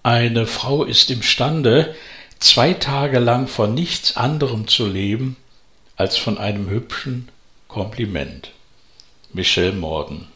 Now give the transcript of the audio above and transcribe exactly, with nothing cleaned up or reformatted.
Eine Frau ist imstande, zwei Tage lang von nichts anderem zu leben als von einem hübschen Kompliment. Michelle Morden.